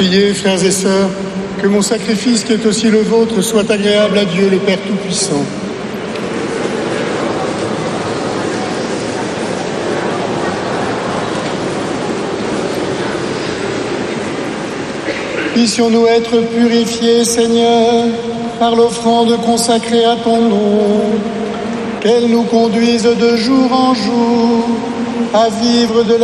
Priez, frères et sœurs, que mon sacrifice qui est aussi le vôtre soit agréable à Dieu le Père Tout-Puissant. Puissions-nous être purifiés, Seigneur, par l'offrande consacrée à ton nom, qu'elle nous conduise de jour en jour à vivre de